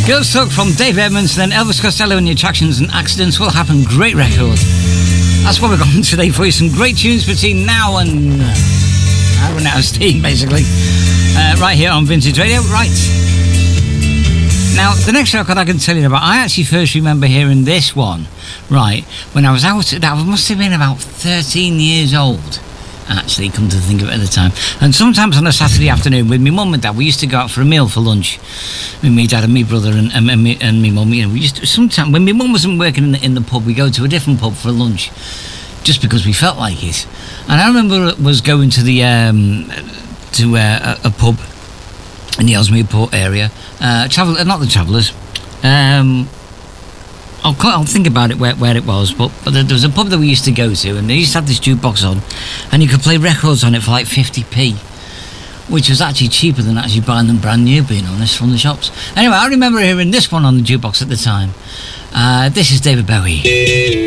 Girls Talk from Dave Edmunds, then Elvis Costello and the Attractions and Accidents Will Happen. Great record. That's what we've got today for you. Some great tunes between now and I run out of steam, basically. Right here on Vintage Radio. Right. Now, the next record I can tell you about, I actually first remember hearing this one, right, when I was out, that must have been about 13 years old, actually, come to think of it at the time. And sometimes on a Saturday afternoon with my mum and dad, we used to go out for a meal for lunch. With me dad and me brother and me mum. You know, we used to, sometimes, when my mum wasn't working in the pub, we go to a different pub for lunch, just because we felt like it. And I remember it was going to the a pub in the Ellesmere Port area. Not the Travellers. I'll think about it where it was, but there was a pub that we used to go to, and they used to have this jukebox on, and you could play records on it for like 50p, which was actually cheaper than actually buying them brand new, being honest, from the shops. Anyway, I remember hearing this one on the jukebox at the time. This is David Bowie.